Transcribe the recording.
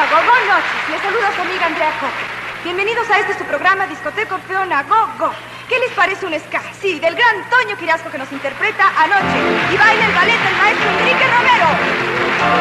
Buenas noches. Les saluda su amiga Andrea Coque. Bienvenidos a su programa Discoteca Orfeona Go Go. ¿Qué les parece un ska? Sí, del gran Toño Quirasco que nos interpreta Anoche. Y baila el ballet del maestro Enrique Romero.